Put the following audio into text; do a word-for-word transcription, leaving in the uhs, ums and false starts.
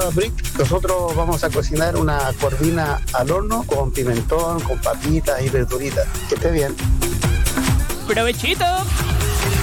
Brick, nosotros vamos a cocinar una corvina al horno con pimentón, con papitas y verduritas. Que esté bien. ¡Provechito!